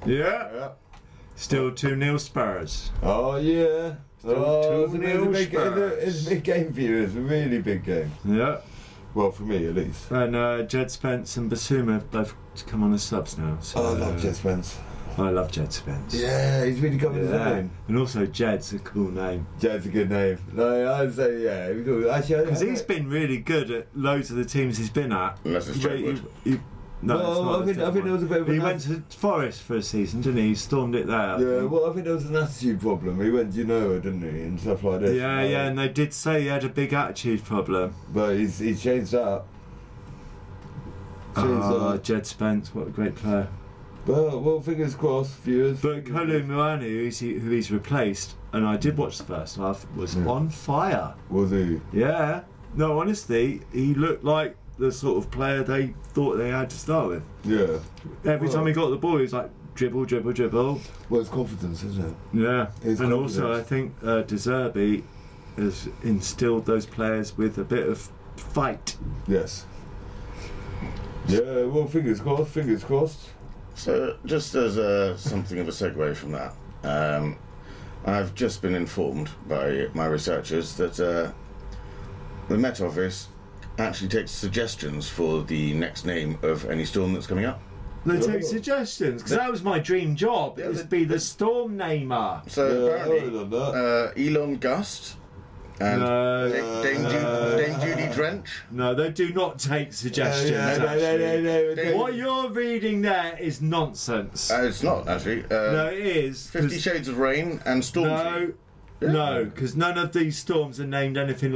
Yeah. Still 2-0 Spurs. Oh yeah. Still 2-0 it's a big game for you. It's a really big game. Yeah. Well, for me at least. And Jed Spence and Basuma have both come on as subs now. So, I love Jed Spence. I love Jed Spence. Yeah, he's really coming his own. And also Jed's a cool name. Jed's a good name. No, I'd say yeah. Actually, because he's been really good at loads of the teams he's been at. Unless it's Jedwood. No, well, I think there was a bit of he went to Forest for a season, didn't he? He stormed it there. Yeah, well, I think there was an attitude problem. He went Genoa, didn't he, and stuff like this. Yeah, and they did say he had a big attitude problem. But he's changed that. Jed Spence, what a great player. Well, fingers crossed, viewers. But Kolo Muani, who he's replaced, and I did watch the first half, was on fire. Was he? Yeah. No, honestly, he looked like the sort of player they thought they had to start with. Yeah. Every time he got the ball, he was like dribble. Well, it's confidence, isn't it? Yeah. It's and confidence. also, I think De Zerbi has instilled those players with a bit of fight. Yes. Yeah. Well, fingers crossed. So, just as something of a segue from that, I've just been informed by my researchers that the Met Office actually takes suggestions for the next name of any storm that's coming up. They take suggestions, because that was my dream job, is to be the storm namer. So apparently, Elon Gust and Dame Judy Drench. No, they do not take suggestions. No. What you're reading there is nonsense. It's not, actually. No, it is. 50 Shades of Rain and Storm. No, because none of these storms are named anything